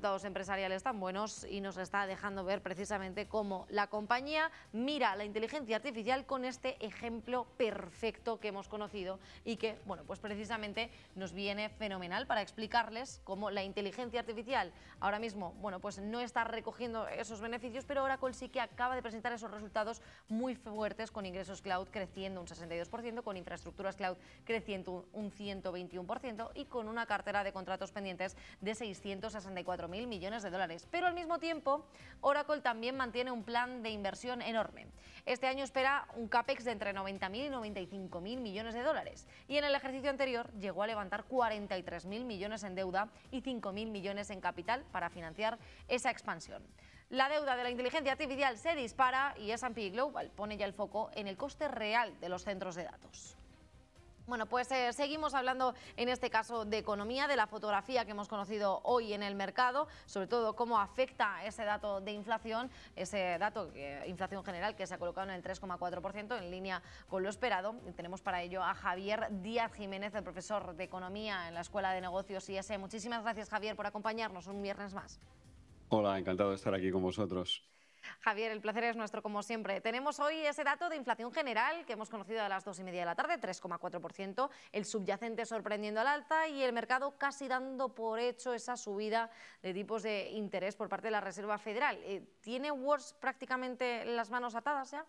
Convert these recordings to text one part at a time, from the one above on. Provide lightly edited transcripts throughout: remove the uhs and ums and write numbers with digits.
resultados empresariales tan buenos y nos está dejando ver precisamente cómo la compañía mira la inteligencia artificial con este ejemplo perfecto que hemos conocido y que, bueno, pues precisamente nos viene fenomenal para explicarles cómo la inteligencia artificial ahora mismo, bueno, pues no está recogiendo esos beneficios, pero Oracle sí que acaba de presentar esos resultados muy fuertes, con ingresos cloud creciendo un 62%, con infraestructuras cloud creciendo un 121% y con una cartera de contratos pendientes de 664.000 millones de dólares. Pero al mismo tiempo, Oracle también mantiene un plan de inversión enorme. Este año espera un CAPEX de entre 90.000 y 95.000 millones de dólares. Y en el ejercicio anterior llegó a levantar 43.000 millones en deuda y 5.000 millones en capital para financiar esa expansión. La deuda de la inteligencia artificial se dispara y S&P Global pone ya el foco en el coste real de los centros de datos. Bueno, pues seguimos hablando en este caso de economía, de la fotografía que hemos conocido hoy en el mercado, sobre todo cómo afecta ese dato de inflación, ese dato de inflación general que se ha colocado en el 3,4% en línea con lo esperado. Y tenemos para ello a Javier Díaz Jiménez, el profesor de economía en la Escuela de Negocios IES. Muchísimas gracias, Javier, por acompañarnos un viernes más. Hola, encantado de estar aquí con vosotros. Javier, el placer es nuestro como siempre. Tenemos hoy ese dato de inflación general que hemos conocido a las 2:30 de la tarde, 3,4%, el subyacente sorprendiendo al alza y el mercado casi dando por hecho esa subida de tipos de interés por parte de la Reserva Federal. ¿Tiene Wars prácticamente las manos atadas ya?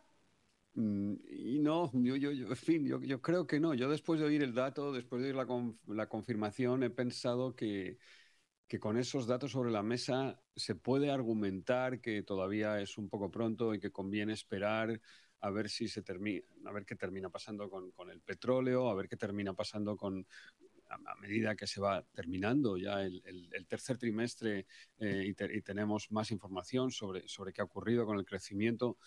Y no, en fin, yo creo que no. Yo después de oír el dato, después de oír la confirmación, he pensado que con esos datos sobre la mesa se puede argumentar que todavía es un poco pronto y que conviene esperar a ver si se termina, a ver qué termina pasando con el petróleo, a ver qué termina pasando a medida que se va terminando ya el tercer trimestre y tenemos más información sobre qué ha ocurrido con el crecimiento.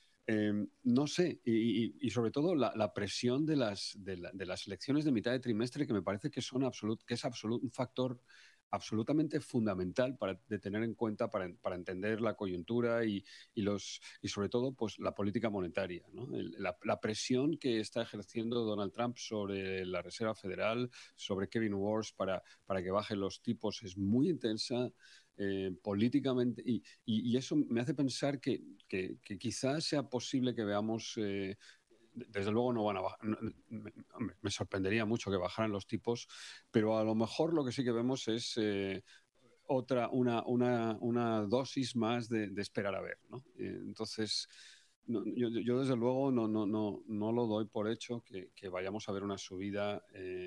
No sé, y sobre todo la presión de las elecciones de mitad de trimestre, que me parece que es un factor absolutamente fundamental de tener en cuenta para entender la coyuntura y sobre todo pues, la política monetaria, ¿no? La presión que está ejerciendo Donald Trump sobre la Reserva Federal, sobre Kevin Warsh para que bajen los tipos es muy intensa. Políticamente, y eso me hace pensar que quizás sea posible que veamos, desde luego no van a bajar, me sorprendería mucho que bajaran los tipos, pero a lo mejor lo que sí que vemos es una dosis más de esperar a ver, ¿no? Entonces, yo desde luego no lo doy por hecho que vayamos a ver una subida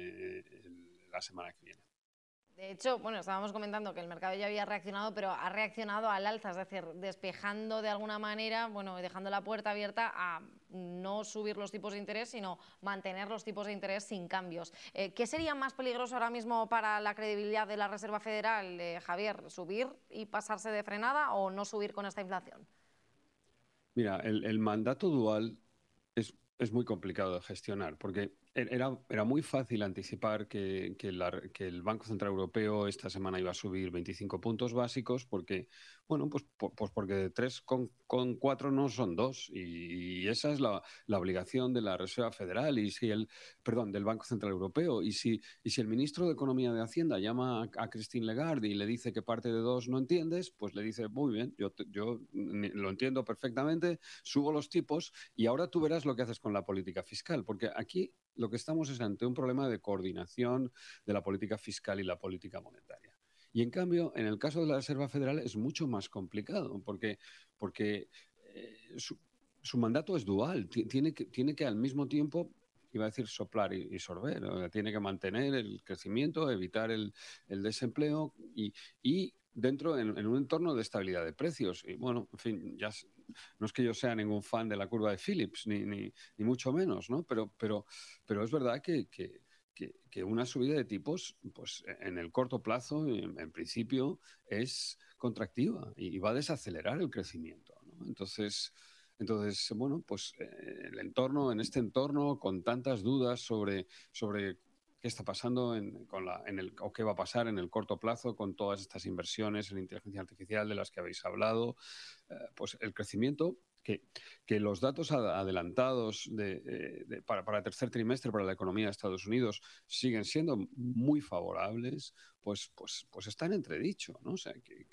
la semana que viene. De hecho, bueno, estábamos comentando que el mercado ya había reaccionado, pero ha reaccionado al alza, es decir, despejando de alguna manera, bueno, dejando la puerta abierta a no subir los tipos de interés, sino mantener los tipos de interés sin cambios. ¿Qué sería más peligroso ahora mismo para la credibilidad de la Reserva Federal, Javier? ¿Subir y pasarse de frenada o no subir con esta inflación? Mira, el mandato dual es muy complicado de gestionar porque era muy fácil anticipar que el Banco Central Europeo esta semana iba a subir 25 puntos básicos porque, bueno, pues porque de 3,4 no son 2 y esa es la obligación de la Reserva Federal perdón, del Banco Central Europeo. Y si el ministro de Economía de Hacienda llama a Christine Lagarde y le dice que parte de 2 no entiendes, pues le dice, muy bien, yo lo entiendo perfectamente, subo los tipos y ahora tú verás lo que haces con la política fiscal, porque aquí lo que estamos es ante un problema de coordinación de la política fiscal y la política monetaria. Y en cambio, en el caso de la Reserva Federal es mucho más complicado, porque su mandato es dual, tiene que al mismo tiempo, iba a decir soplar y sorber, o sea, tiene que mantener el crecimiento, evitar el desempleo y dentro en un entorno de estabilidad de precios. Y bueno, en fin, no es que yo sea ningún fan de la curva de Phillips, ni mucho menos, ¿no? Pero es verdad que una subida de tipos, pues en el corto plazo, en principio, es contractiva y va a desacelerar el crecimiento, ¿no? Entonces, bueno, pues en este entorno, con tantas dudas sobre qué está pasando o qué va a pasar en el corto plazo con todas estas inversiones en inteligencia artificial de las que habéis hablado, pues el crecimiento, que los datos adelantados para el tercer trimestre para la economía de Estados Unidos siguen siendo muy favorables, pues está en entredicho, ¿no? O sea,